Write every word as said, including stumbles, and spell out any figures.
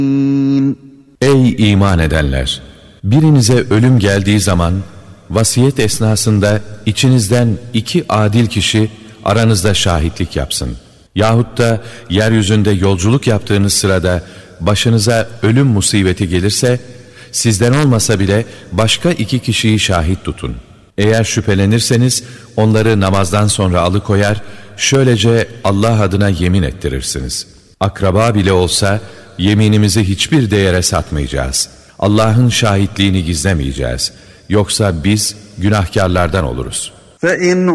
Ey iman edenler! Birinize ölüm geldiği zaman, vasiyet esnasında içinizden iki adil kişi aranızda şahitlik yapsın. Yahut da yeryüzünde yolculuk yaptığınız sırada başınıza ölüm musibeti gelirse, sizden olmasa bile başka iki kişiyi şahit tutun. Eğer şüphelenirseniz onları namazdan sonra alıkoyar, şöylece Allah adına yemin ettirirsiniz. Akraba bile olsa yeminimizi hiçbir değere satmayacağız. Allah'ın şahitliğini gizlemeyeceğiz. Yoksa biz günahkarlardan oluruz. فَاِنْ